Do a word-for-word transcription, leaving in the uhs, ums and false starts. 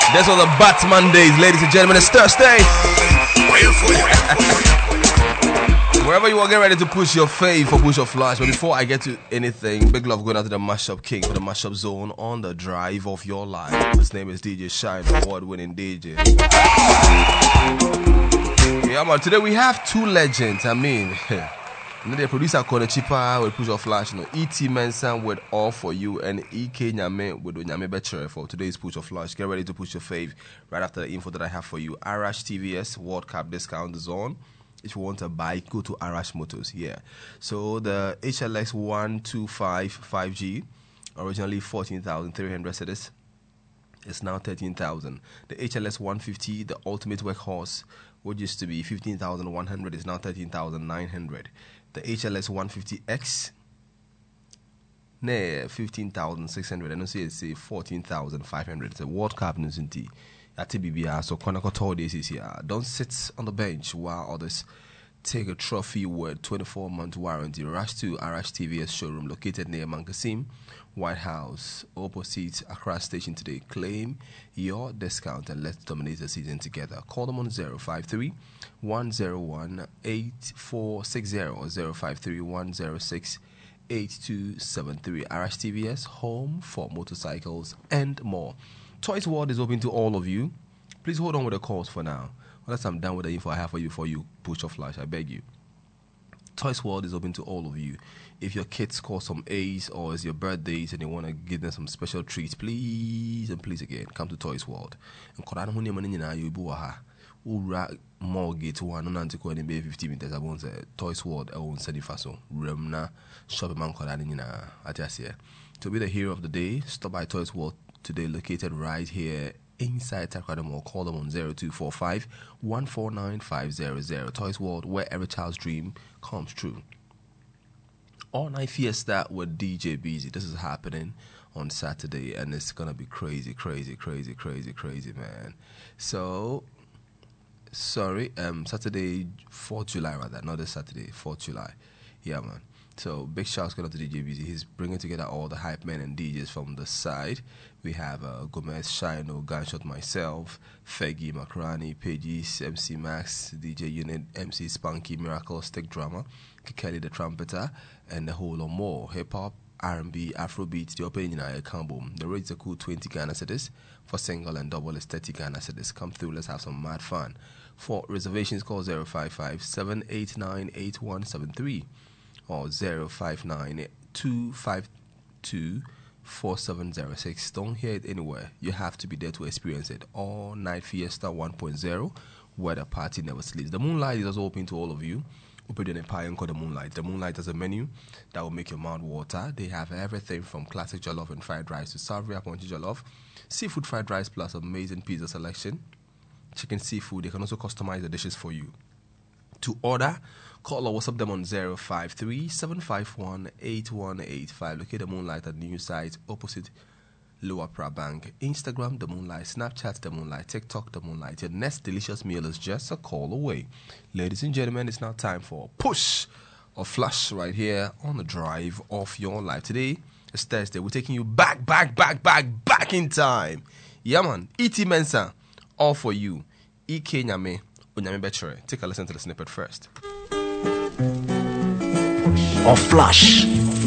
That's all the Batman days, ladies and gentlemen. It's Thursday. Wherever you are, get ready to push your fave or push your flash. But before I get to anything, big love going out to the Mashup King for the Mashup Zone on the drive of your life. His name is D J Shine, award-winning D J. Yeah, man. Today we have two legends. I mean, you know, the producer called Chipa with push your flash. You know, E T Mensa with All For You and E K Nyame with Nyame Betchere for today's push your flash. Get ready to push your fave right after the info that I have for you. Arash T V S World Cup discount is on. If you want to buy, go to Arash Motors. Yeah. So the H L X one two five five G, originally fourteen thousand three hundred cedis, it's now thirteen thousand. The H L S one fifty, the ultimate workhorse, which used to be fifteen thousand one hundred, is now thirteen thousand nine hundred. The H L S one fifty X, nah, fifteen thousand six hundred. I don't see it's fourteen thousand five hundred. It's a World Cup news in T. So don't sit on the bench while others take a trophy with twenty-four month warranty. Rush to Arash T V S showroom located near Mankasim, White House, opposite Accra Station today. Claim your discount and let's dominate the season together. Call them on zero five three, one zero one, eight four six zero or zero five three, one zero six, eight two seven three. Arash T V S, home for motorcycles and more. Toys World is open to all of you. Please hold on with the calls for now. Unless I'm done with the info I have for you before you push your flash, I beg you. Toys World is open to all of you. If your kids score some A's or it's your birthdays and you want to give them some special treats, please and please again, come to Toys World. And Korana Hunya Manina, you buaha. Ura mortgage one on Antico and be fifty meters. I won't say Toys World, I won't say the faso. Remna, shopping man Korana, I just here. To be the hero of the day, stop by Toys World today, located right here inside Takrada Mall. Call them on zero two four five, one four nine five zero zero. Toys World, where every child's dream comes true. All night fiesta with D J Beezy. This is happening on Saturday and it's gonna be crazy, crazy, crazy, crazy, crazy, man. So sorry, um Saturday fourth July rather, not this Saturday, fourth July. Yeah, man. So big shouts going out to D J Beezy. He's bringing together all the hype men and D Js from the side. We have uh, Gomez, Shino, Gunshot, myself, Feggy, Makarani, Pages, M C Max, D J Unit, M C Spunky, Miracle, Stick Drama, Kikeli the Trumpeter, and a whole lot more. Hip hop, R and B, Afrobeats, the opinion I combo. The rates are cool twenty Ghana cedis. For single and double is thirty Ghana cedis. Come through, let's have some mad fun. For reservations, call zero five five, seven eight nine, eight one seven three. Or zero five nine, two five two, four seven zero six. Don't hear it anywhere. You have to be there to experience it. All Night Fiesta one point oh, where the party never sleeps. The Moonlight is also open to all of you. Open an empire called the Moonlight. The Moonlight has a menu that will make your mouth water. They have everything from classic jollof and fried rice to savory aponchi jollof, seafood fried rice plus amazing pizza selection, chicken seafood. They can also customize the dishes for you. To order, call or WhatsApp them on zero five three, seven five one, eight one eight five. Locate the Moonlight at the new site opposite Lower Pra Bank. Instagram, the Moonlight. Snapchat, the Moonlight. TikTok, the Moonlight. Your next delicious meal is just a call away. Ladies and gentlemen, it's now time for Push or Flash right here on the drive of your life. Today is Thursday. We're taking you back, back, back, back, back in time. Yeah, man. E T Mensa, All For You. E K Nyame. Nyame Betchere. Take a listen to the snippet first. Or Flash